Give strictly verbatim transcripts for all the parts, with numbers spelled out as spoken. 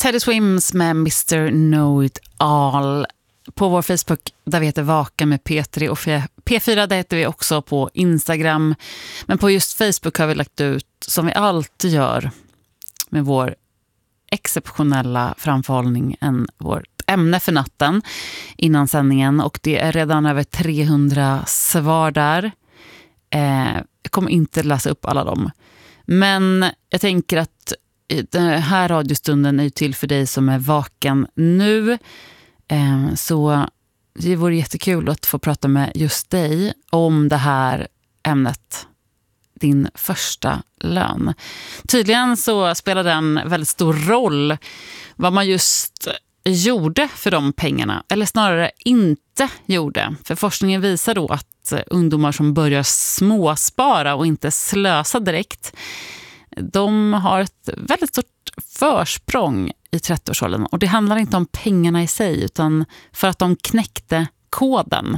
Teddy Swims med mister Know It All. På vår Facebook, där vi heter Vaka med P tre och P fyra, där heter vi också på Instagram. Men på just Facebook har vi lagt ut, som vi alltid gör med vår exceptionella framförhållning, än vårt ämne för natten innan sändningen. Och det är redan över trehundra svar där. Eh, jag kommer inte läsa upp alla dem. Men jag tänker att den här radiostunden är till för dig som är vaken nu. Eh, så det vore jättekul att få prata med just dig om det här ämnet. Din första lön. Tydligen så spelar den väldigt stor roll vad man just gjorde för de pengarna. Eller snarare inte gjorde. För forskningen visar då att ungdomar som börjar småspara och inte slösa direkt, de har ett väldigt stort försprång i trettioårsåldern. Och det handlar inte om pengarna i sig, utan för att de knäckte koden.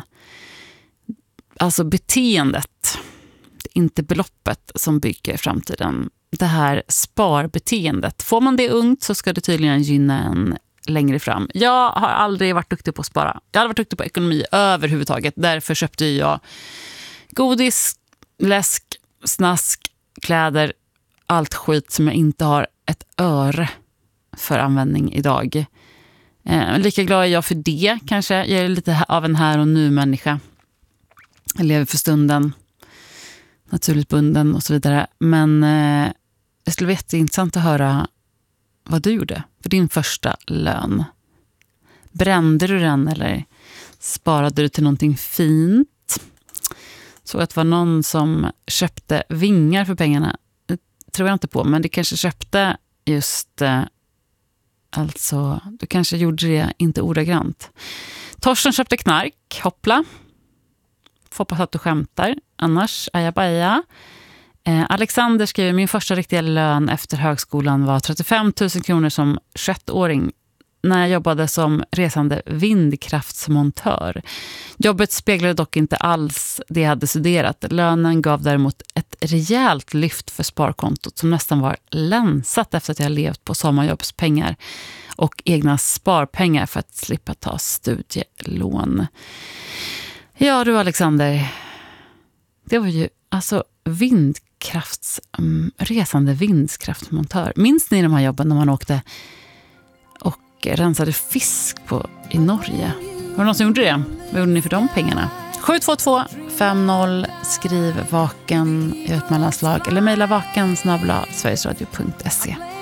Alltså beteendet. Inte beloppet som bygger framtiden. Det här sparbeteendet. Får man det ungt så ska det tydligen gynna en längre fram. Jag har aldrig varit duktig på att spara. Jag har varit duktig på ekonomi överhuvudtaget. Därför köpte jag godis, läsk, snask, kläder, allt skit som jag inte har ett öre för användning idag. Eh, lika glad är jag för det kanske. Jag är lite av en här och nu människa. Jag lever för stunden. Naturligt bunden och så vidare. Men eh, det skulle vara jätteintressant att höra vad du gjorde för din första lön. Brände du den eller sparade du till någonting fint? Så att det var någon som köpte vingar för pengarna. Det tror jag inte på, men det kanske köpte just eh, alltså, du kanske gjorde det inte ordagrant. Torsten köpte knark, hoppla. Hoppas att du skämtar. Annars är jag bara. Eh, Alexander skriver, min första riktiga lön efter högskolan var trettiofem tusen kronor som tjugoett-åring när jag jobbade som resande vindkraftsmontör. Jobbet speglade dock inte alls det jag hade studerat. Lönen gav däremot ett rejält lyft för sparkontot som nästan var länsat efter att jag levt på sommarjobbspengar och egna sparpengar för att slippa ta studielån. Ja du Alexander, det var ju alltså vindkrafts, um, resande vindkraftsmontör. Minns ni de här jobben när man åkte och rensade fisk på, i Norge? Var det någon som gjorde det? Vad gjorde ni för de pengarna? sju två två fem noll, skriv vaken i ett mellanslag eller mejla vaken snabel-a sverigesradio punkt se.